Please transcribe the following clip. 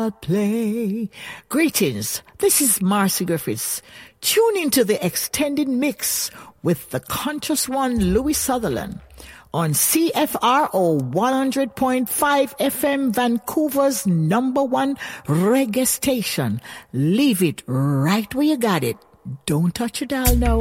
I'll play. Greetings, this is Marcy Griffiths. Tune into the extended mix with the conscious one Louis Sutherland on CFRO 100.5 FM, Vancouver's #1 reggae station. Leave it right where you got it. Don't touch your dial now.